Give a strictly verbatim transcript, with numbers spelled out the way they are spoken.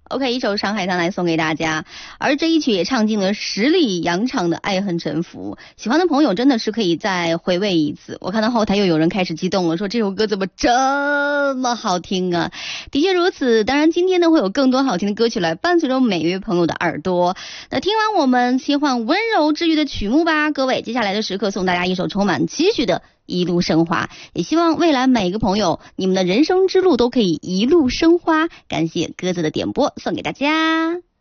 OK， 一首《上海滩》来送给大家，而这一曲也唱进了十里洋场的爱恨沉浮。喜欢的朋友真的是可以再回味一次。我看到后台又有人开始激动了，说这首歌怎么这么好听啊？的确如此，当然今天呢会有更多好听的歌曲来伴随着每一位朋友的耳朵。那听完我们切换温柔治愈的曲目吧，各位，接下来的时刻送大家一首充满期许的一路升华，也希望未来每个朋友你们的人生之路都可以一路升华。感谢鸽子的点播，送给大家。